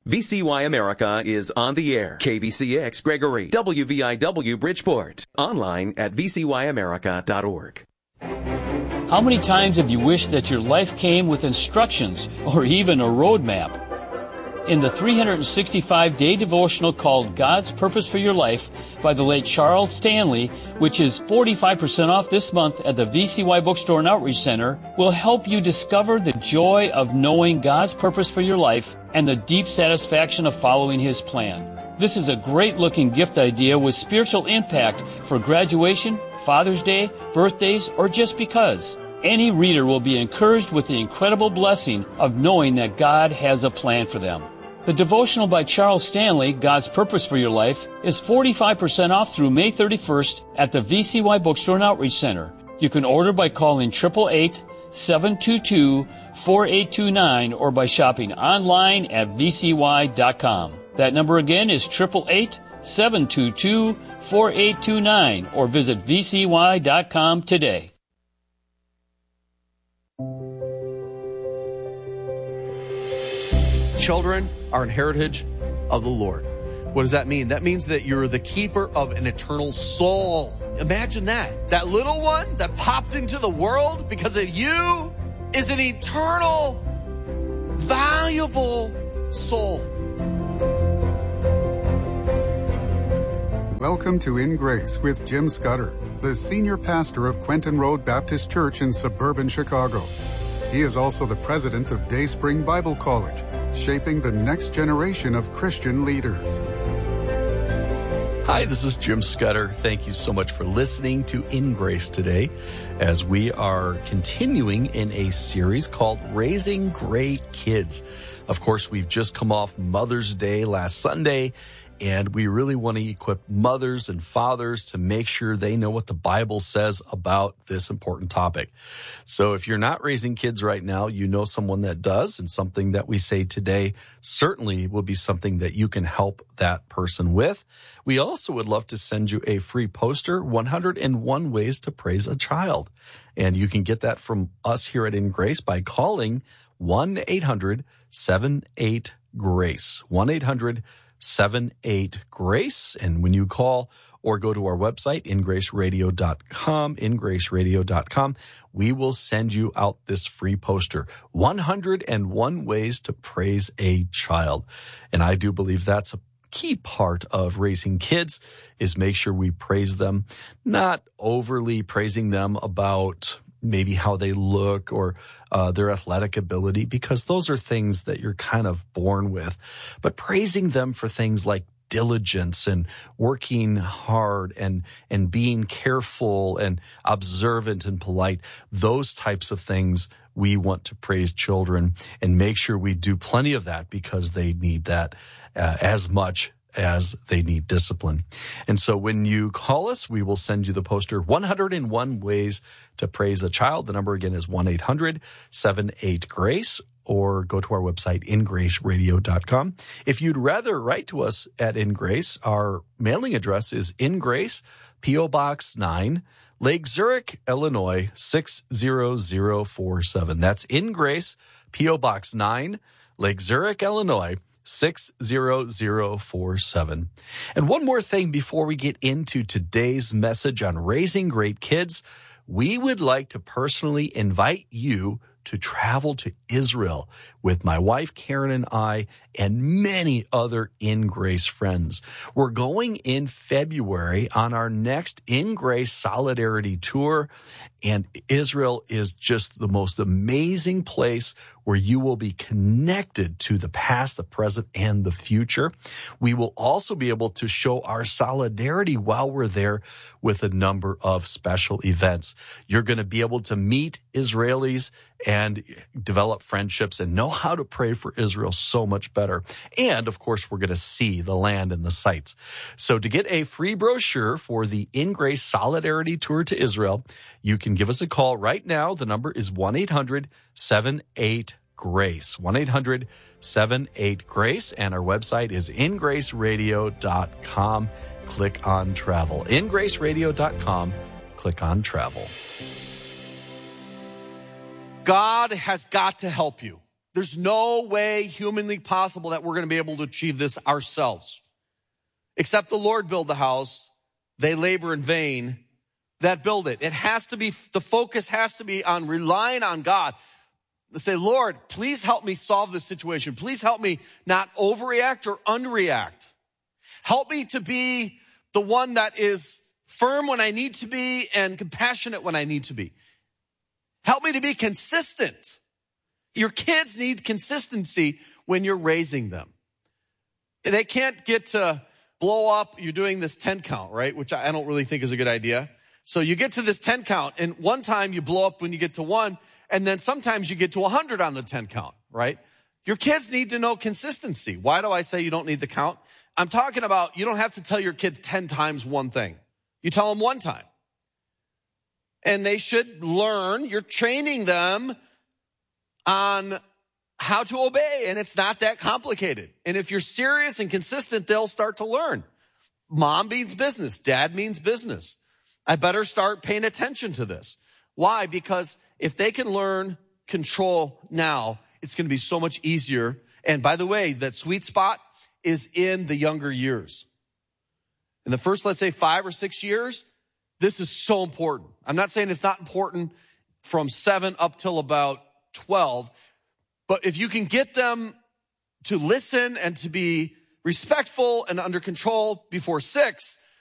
VCY America is on the air. KVCX Gregory, WVIW Bridgeport. Online at vcyamerica.org. How many times have you wished that your life came with instructions or even a roadmap? In the 365-day devotional called God's Purpose for Your Life by the late Charles Stanley, which is 45% off this month at the VCY Bookstore and Outreach Center, will help you discover the joy of knowing God's purpose for your life and the deep satisfaction of following His plan. This is a great-looking gift idea with spiritual impact for graduation, Father's Day, birthdays, or just because. Any reader will be encouraged with the incredible blessing of knowing that God has a plan for them. The devotional by Charles Stanley, God's Purpose for Your Life, is 45% off through May 31st at the VCY Bookstore and Outreach Center. You can order by calling 888-722-4829 or by shopping online at vcy.com. That number again is 888-722-4829 or visit vcy.com today. Children are an heritage of the Lord. What does that mean? That means that you're the keeper of an eternal soul. Imagine that. That little one that popped into the world because of you is an eternal, valuable soul. Welcome to In Grace with Jim Scudder, the senior pastor of Quentin Road Baptist Church in suburban Chicago. He is also the president of Dayspring Bible College, shaping the next generation of Christian leaders. Hi, this is Jim Scudder. Thank you so much for listening to In Grace today as we are continuing in a series called Raising Great Kids. Of course, we've just come off Mother's Day last Sunday, and we really want to equip mothers and fathers to make sure they know what the Bible says about this important topic. So if you're not raising kids right now, you know someone that does, and something that we say today certainly will be something that you can help that person with. We also would love to send you a free poster, 101 Ways to Praise a Child. And you can get that from us here at In Grace by calling 1-800-78-GRACE, 1-800-78-GRACE. And when you call or go to our website, ingraceradio.com, ingraceradio.com, we will send you out this free poster, 101 Ways to Praise a Child. And I do believe that's a key part of raising kids, is make sure we praise them, not overly praising them about maybe how they look or their athletic ability, because those are things that you're kind of born with, but praising them for things like diligence and working hard and being careful and observant and polite, those types of things. We want to praise children and make sure we do plenty of that, because they need that as much as they need discipline. And so when you call us, we will send you the poster, 101 Ways to Praise a Child. The number again is 1-800-78-GRACE, or go to our website, ingraceradio.com. If you'd rather write to us at In Grace, our mailing address is In Grace, P.O. Box 9, Lake Zurich, Illinois, 60047. That's In Grace, P.O. Box 9, Lake Zurich, Illinois, 60047. And one more thing before we get into today's message on raising great kids, we would like to personally invite you to travel to Israel with my wife, Karen, and I, and many other In Grace friends. We're going in February on our next In Grace Solidarity Tour, and Israel is just the most amazing place where you will be connected to the past, the present, and the future. We will also be able to show our solidarity while we're there with a number of special events. You're going to be able to meet Israelis and develop friendships and know how to pray for Israel so much better. And, of course, we're going to see the land and the sights. So to get a free brochure for the In Grace Solidarity Tour to Israel, you can give us a call right now. The number is 1-800-78-GRACE, 1-800-78-GRACE, and our website is ingraceradio.com. Click on travel. ingraceradio.com. Click on travel. God has got to help you. There's no way humanly possible that we're going to be able to achieve this ourselves. Except the Lord build the house, they labor in vain that build it. It has to be, the focus has to be on relying on God. To say, Lord, please help me solve this situation. Please help me not overreact or underreact. Help me to be the one that is firm when I need to be and compassionate when I need to be. Help me to be consistent. Your kids need consistency when you're raising them. They can't get to blow up. You're doing this 10 count, right? Which I don't really think is a good idea. So you get to this 10 count, and one time you blow up when you get to 1, and then sometimes you get to 100 on the 10 count, right? Your kids need to know consistency. Why do I say you don't need the count? I'm talking about you don't have to tell your kids 10 times one thing. You tell them one time. And they should learn. You're training them on how to obey, and it's not that complicated. And if you're serious and consistent, they'll start to learn. Mom means business. Dad means business. I better start paying attention to this. Why? Because if they can learn control now, it's going to be so much easier. And by the way, that sweet spot is in the younger years. In the first, let's say 5 or 6 years, this is so important. I'm not saying it's not important from 7 up till about 12, but if you can get them to listen and to be respectful and under control before 6,